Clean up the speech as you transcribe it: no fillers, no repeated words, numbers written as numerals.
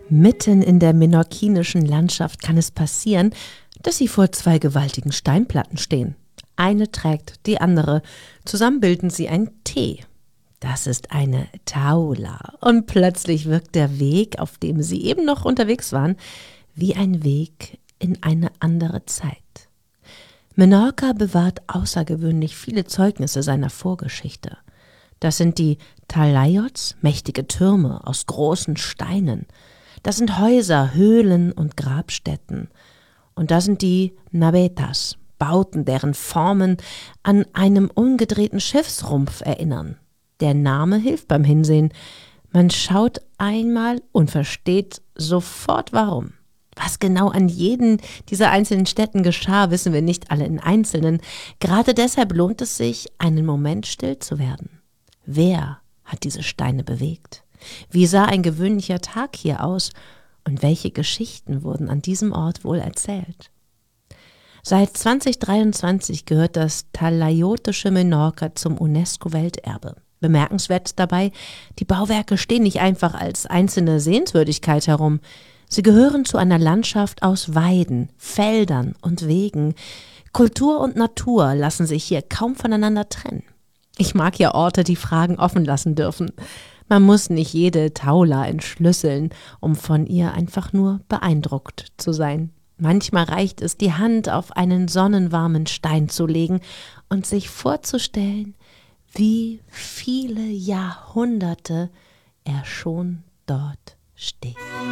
Mitten in der menorquinischen Landschaft kann es passieren, dass sie vor zwei gewaltigen Steinplatten stehen. Eine trägt die andere. Zusammen bilden sie ein T. Das ist eine Taula. Und plötzlich wirkt der Weg, auf dem sie eben noch unterwegs waren, wie ein Weg in eine andere Zeit. Menorca bewahrt außergewöhnlich viele Zeugnisse seiner Vorgeschichte. Das sind die Talayots, mächtige Türme aus großen Steinen. Das sind Häuser, Höhlen und Grabstätten. Und das sind die Navetas, Bauten, deren Formen an einem umgedrehten Schiffsrumpf erinnern. Der Name hilft beim Hinsehen. Man schaut einmal und versteht sofort warum. Was genau an jedem dieser einzelnen Städten geschah, wissen wir nicht alle in Einzelnen. Gerade deshalb lohnt es sich, einen Moment still zu werden. Wer hat diese Steine bewegt? Wie sah ein gewöhnlicher Tag hier aus? Und welche Geschichten wurden an diesem Ort wohl erzählt? Seit 2023 gehört das talayotische Menorca zum UNESCO-Welterbe. Bemerkenswert dabei, die Bauwerke stehen nicht einfach als einzelne Sehenswürdigkeit herum. Sie gehören zu einer Landschaft aus Weiden, Feldern und Wegen. Kultur und Natur lassen sich hier kaum voneinander trennen. Ich mag ja Orte, die Fragen offen lassen dürfen. Man muss nicht jede Taula entschlüsseln, um von ihr einfach nur beeindruckt zu sein. Manchmal reicht es, die Hand auf einen sonnenwarmen Stein zu legen und sich vorzustellen, wie viele Jahrhunderte er schon dort steht.